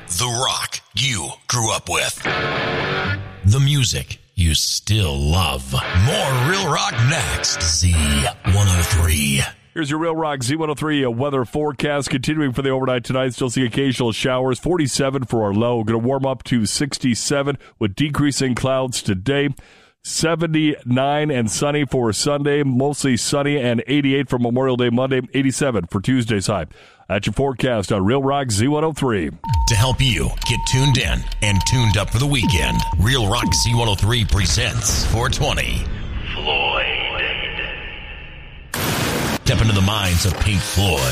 The rock you grew up with. The music you still love. More Real Rock next. Z103. Here's your Real Rock Z103 weather forecast. Continuing for the overnight tonight, still see occasional showers. 47 for our low. Going to warm up to 67 with decreasing clouds today. 79 and sunny for Sunday, mostly sunny, and 88 for Memorial Day Monday, 87 for Tuesday's high. That's your forecast on Real Rock Z103. To help you get tuned in and tuned up for the weekend, Real Rock Z103 presents 420 Floyd. Step into the minds of Pink Floyd.